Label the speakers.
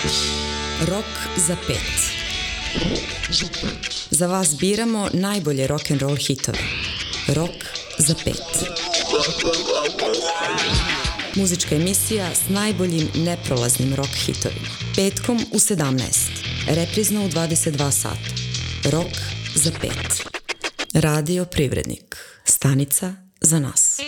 Speaker 1: Rok za pet. Za vas biramo najbolje rock'n'roll hitove. Rok za pet. Muzička emisija s najboljim neprolaznim rock hitovima. Petkom u 17. Reprizno u 22 sata. Rok za pet. Radio Privrednik. Stanica za nas.